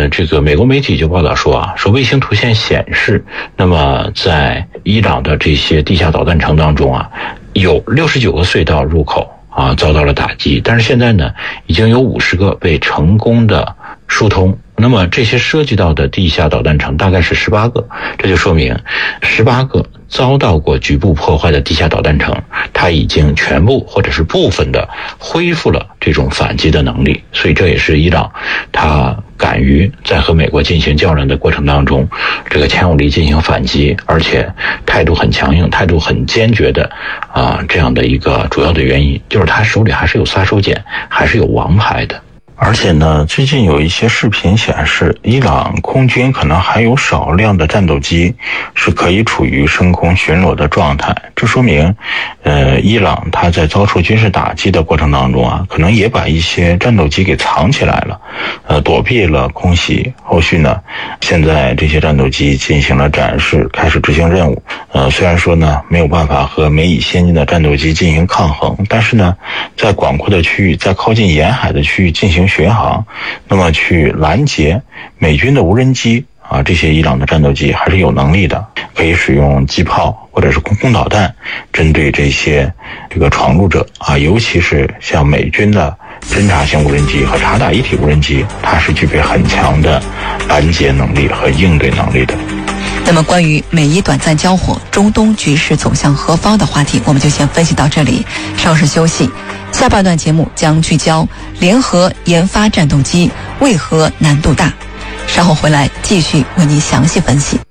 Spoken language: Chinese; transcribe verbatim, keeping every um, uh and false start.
这个美国媒体就报道说啊，说卫星图像显示，那么在伊朗的这些地下导弹城当中啊，有六十九个隧道入口啊遭到了打击，但是现在呢，已经有五十个被成功的疏通。那么这些涉及到的地下导弹城大概是十八个，这就说明十八个遭到过局部破坏的地下导弹城，它已经全部或者是部分的恢复了这种反击的能力。所以这也是伊朗它敢于在和美国进行较量的过程当中，这个强有力进行反击，而且态度很强硬、态度很坚决的啊这样的一个主要的原因，就是他手里还是有杀手锏，还是有王牌的。而且呢，最近有一些视频显示，伊朗空军可能还有少量的战斗机是可以处于升空巡逻的状态。这说明，呃，伊朗它在遭受军事打击的过程当中啊，可能也把一些战斗机给藏起来了，呃，躲避了空袭。后续呢，现在这些战斗机进行了展示，开始执行任务。呃，虽然说呢，没有办法和美以先进的战斗机进行抗衡，但是呢，在广阔的区域，在靠近沿海的区域进行巡航，那么去拦截美军的无人机啊，这些伊朗的战斗机还是有能力的，可以使用机炮或者是空空导弹针对这些这个闯入者啊，尤其是像美军的侦察型无人机和察打一体无人机，它是具备很强的拦截能力和应对能力的。 那么关于美伊短暂交火，中东局势走向何方的话题，我们就先分析到这里，稍事休息。下半段节目将聚焦联合研发战斗机为何难度大，稍后回来继续为您详细分析。